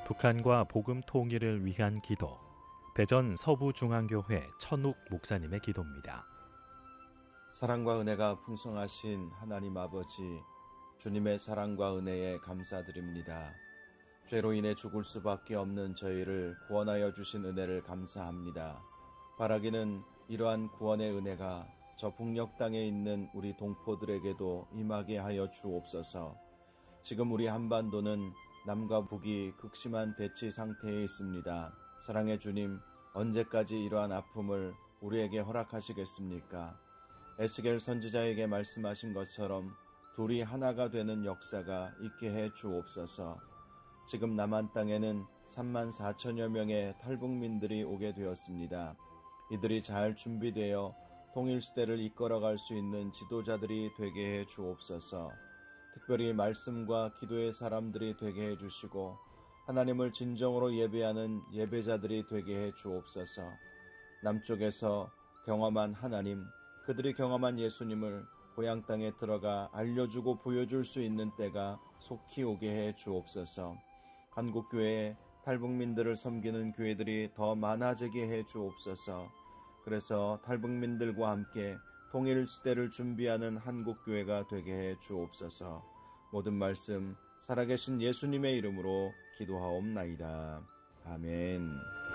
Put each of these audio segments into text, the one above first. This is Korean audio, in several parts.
북한과 복음 통일을 위한 기도. 대전 서부중앙교회 천욱 목사님의 기도입니다. 사랑과 은혜가 풍성하신 하나님 아버지, 주님의 사랑과 은혜에 감사드립니다. 죄로 인해 죽을 수밖에 없는 저희를 구원하여 주신 은혜를 감사합니다. 바라기는 이러한 구원의 은혜가 저 북녘 땅에 있는 우리 동포들에게도 임하게 하여 주옵소서. 지금 우리 한반도는 남과 북이 극심한 대치 상태에 있습니다. 사랑의 주님, 언제까지 이러한 아픔을 우리에게 허락하시겠습니까? 에스겔 선지자에게 말씀하신 것처럼 둘이 하나가 되는 역사가 있게 해 주옵소서. 지금 남한 땅에는 34,000여 명의 탈북민들이 오게 되었습니다. 이들이 잘 준비되어 통일시대를 이끌어갈 수 있는 지도자들이 되게 해 주옵소서. 특별히 말씀과 기도의 사람들이 되게 해주시고 하나님을 진정으로 예배하는 예배자들이 되게 해 주옵소서. 남쪽에서 경험한 하나님, 그들이 경험한 예수님을 고향 땅에 들어가 알려주고 보여줄 수 있는 때가 속히 오게 해 주옵소서. 한국교회에 탈북민들을 섬기는 교회들이 더 많아지게 해 주옵소서. 그래서 탈북민들과 함께 통일시대를 준비하는 한국교회가 되게 해 주옵소서. 모든 말씀 살아계신 예수님의 이름으로 기도하옵나이다. 아멘.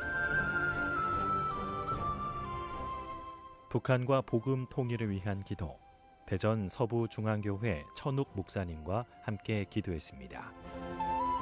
북한과 복음 통일을 위한 기도. 대전 서부중앙교회 천욱 목사님과 함께 기도했습니다.